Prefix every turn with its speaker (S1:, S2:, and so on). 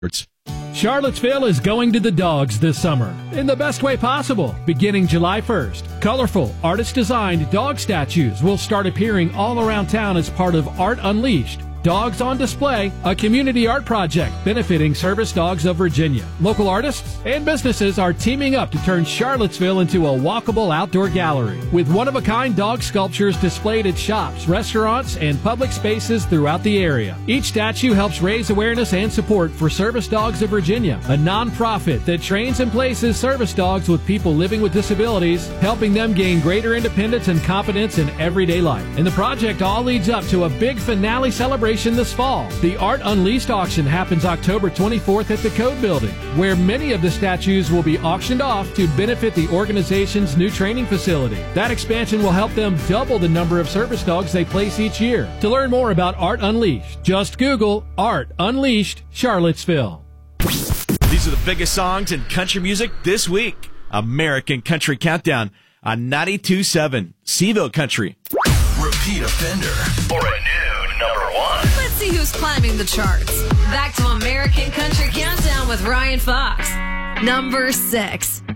S1: Charlottesville is going to the dogs this summer in the best way possible. Beginning July 1st, colorful, artist-designed dog statues will start appearing all around town as part of Art Unleashed. Dogs on Display, a community art project benefiting Service Dogs of Virginia. Local artists and businesses are teaming up to turn Charlottesville into a walkable outdoor gallery with one-of-a-kind dog sculptures displayed at shops, restaurants, and public spaces throughout the area. Each statue helps raise awareness and support for Service Dogs of Virginia, a nonprofit that trains and places service dogs with people living with disabilities, helping them gain greater independence and confidence in everyday life. And the project all leads up to a big finale celebration this fall. The Art Unleashed auction happens October 24th at the Code Building, where many of the statues will be auctioned off to benefit the organization's new training facility. That expansion will help them double the number of service dogs they place each year. To learn more about Art Unleashed, just Google Art Unleashed Charlottesville.
S2: These are the biggest songs in country music this week. American Country Countdown on 92.7 Seville Country.
S3: Repeat offender or a new number one.
S4: Let's see who's climbing the charts. Back to American Country Countdown with Ryan Fox. Number 6.